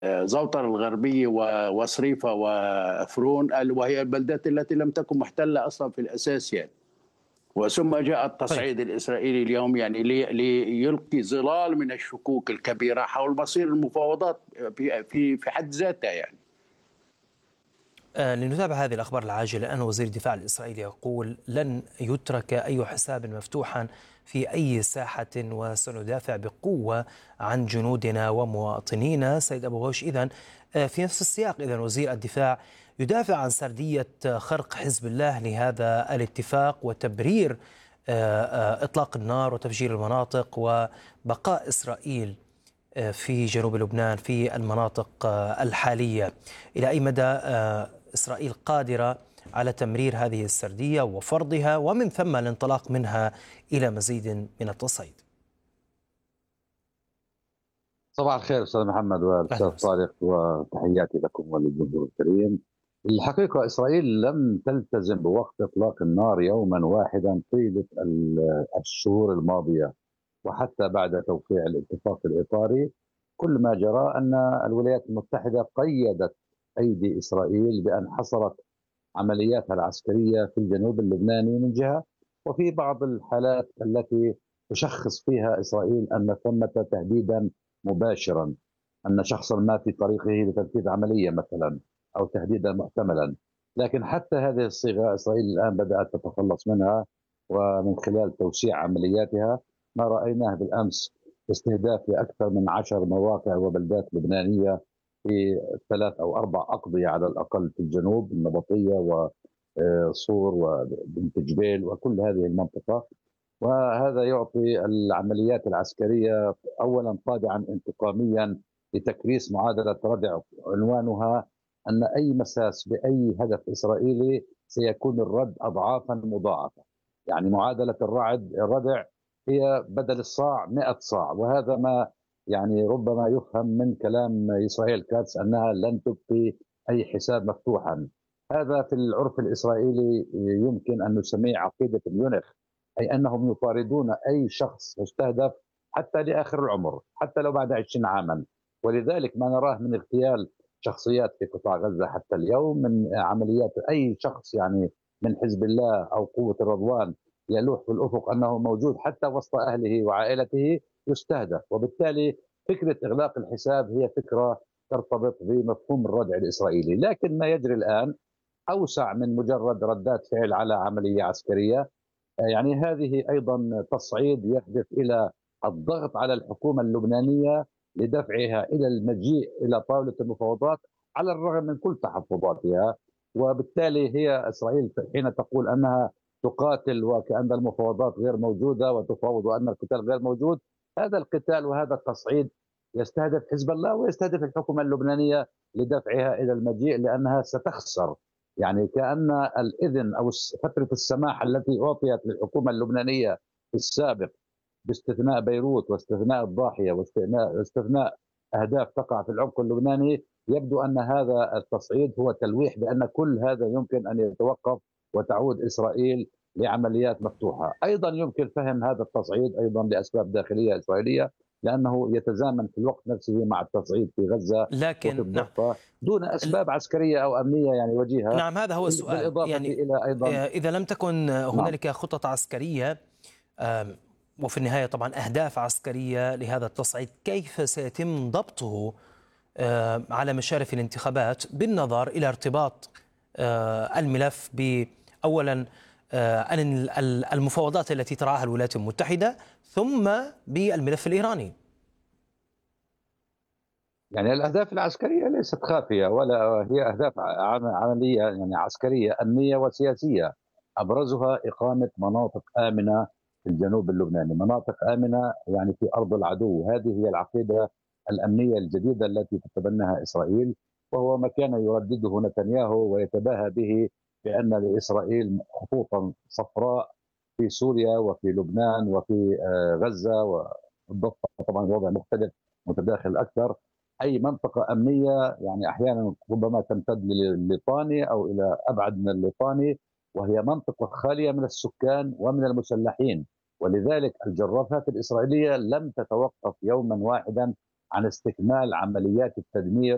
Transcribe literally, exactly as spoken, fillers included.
زوطر الغربية وصريفة وفرون، وهي البلدات التي لم تكن محتلة أصلا في الأساس يعني. وثم جاء طيب. التصعيد الإسرائيلي اليوم يعني ليلقي ظلال من الشكوك الكبيرة حول مصير المفاوضات في في في حد ذاتها يعني. آه لنتابع هذه الأخبار العاجلة. أن وزير الدفاع الإسرائيلي يقول لن يترك أي حساب مفتوحا في أي ساحة وسندافع بقوة عن جنودنا ومواطنينا. سيد أبو غوش، إذن آه في نفس السياق إذن وزير الدفاع يدافع عن سردية خرق حزب الله لهذا الاتفاق وتبرير آه آه إطلاق النار وتفجير المناطق وبقاء إسرائيل في جنوب لبنان في المناطق الحالية. إلى أي مدى إسرائيل قادرة على تمرير هذه السردية وفرضها ومن ثم الانطلاق منها إلى مزيد من التصعيد؟ صباح الخير أستاذ محمد والأستاذ طارق، وتحياتي لكم وللجمهور الكريم. الحقيقة إسرائيل لم تلتزم بوقت إطلاق النار يوما واحدا طيلة الشهور الماضية، وحتى بعد توقيع الاتفاق الإطاري كل ما جرى أن الولايات المتحدة قيدت أيدي إسرائيل بأن حصرت عملياتها العسكرية في الجنوب اللبناني من جهة، وفي بعض الحالات التي تشخص فيها إسرائيل أن ثمة تهديدا مباشرا، أن شخصا ما في طريقه لتنفيذ عملية مثلا أو تهديدا محتملا. لكن حتى هذه الصيغة إسرائيل الآن بدأت تتخلص منها، ومن خلال توسيع عملياتها ما رأيناه بالأمس استهداف لأكثر من عشر مواقع وبلدات لبنانية في ثلاث أو أربع أقضية على الأقل في الجنوب، النبطية وصور وبنت جبيل وكل هذه المنطقة. وهذا يعطي العمليات العسكرية أولا طابعا انتقاميا لتكريس معادلة ردع، عنوانها أن أي مساس بأي هدف إسرائيلي سيكون الرد أضعافا مضاعفة. يعني معادلة الرعد الردع هي بدل الصاع مئة صاع، وهذا ما يعني ربما يفهم من كلام إسرائيل كاتس أنها لن تبقي أي حساب مفتوحا. هذا في العرف الإسرائيلي يمكن أن نسميه عقيدة اليونخ، أي أنهم يطاردون أي شخص مستهدف حتى لآخر العمر، حتى لو بعد عشرين عاما. ولذلك ما نراه من اغتيال شخصيات في قطاع غزة حتى اليوم، من عمليات أي شخص يعني من حزب الله أو قوة الرضوان يلوح في الأفق أنه موجود حتى وسط أهله وعائلته يستهدف. وبالتالي فكرة إغلاق الحساب هي فكرة ترتبط بمفهوم الردع الإسرائيلي. لكن ما يجري الآن أوسع من مجرد ردات فعل على عملية عسكرية، يعني هذه أيضا تصعيد يهدف إلى الضغط على الحكومة اللبنانية لدفعها إلى المجيء إلى طاولة المفاوضات على الرغم من كل تحفظاتها. وبالتالي هي إسرائيل حين تقول أنها تقاتل وكأن المفاوضات غير موجودة وتفاوض وأن القتال غير موجود، هذا القتال وهذا التصعيد يستهدف حزب الله ويستهدف الحكومة اللبنانية لدفعها إلى المجيء، لأنها ستخسر. يعني كأن الإذن أو فترة السماح التي أعطيت للحكومة اللبنانية في السابق باستثناء بيروت واستثناء الضاحية واستثناء واستثناء أهداف تقع في العمق اللبناني، يبدو أن هذا التصعيد هو تلويح بأن كل هذا يمكن أن يتوقف وتعود إسرائيل لعمليات مفتوحة. أيضا يمكن فهم هذا التصعيد أيضا لأسباب داخلية إسرائيلية، لأنه يتزامن في الوقت نفسه مع التصعيد في غزة لكن وفي الضفة نعم. دون أسباب عسكرية أو أمنية يعني وجيهة. نعم، هذا هو السؤال. يعني إلى أيضا إذا لم تكن هنالك نعم. خطط عسكرية وفي النهاية طبعا أهداف عسكرية لهذا التصعيد، كيف سيتم ضبطه على مشارف الانتخابات بالنظر إلى ارتباط الملف بأولا المفاوضات التي ترعاها الولايات المتحدة ثم بالملف الإيراني؟ يعني الأهداف العسكرية ليست خافية، ولا هي أهداف عملية يعني عسكرية أمنية وسياسية، أبرزها إقامة مناطق آمنة في الجنوب اللبناني، مناطق آمنة يعني في أرض العدو. هذه هي العقيدة الأمنية الجديدة التي تتبناها إسرائيل، وهو ما كان يردده نتنياهو ويتباهى به بأن لإسرائيل خطوطا صفراء في سوريا وفي لبنان وفي غزة والضفة. طبعا الوضع مختلف متداخل أكثر. أي منطقة أمنية يعني أحيانا ربما تمتد لليطاني أو إلى أبعد من الليطاني، وهي منطقة خالية من السكان ومن المسلحين. ولذلك الجرافات الإسرائيلية لم تتوقف يوما واحدا عن استكمال عمليات التدمير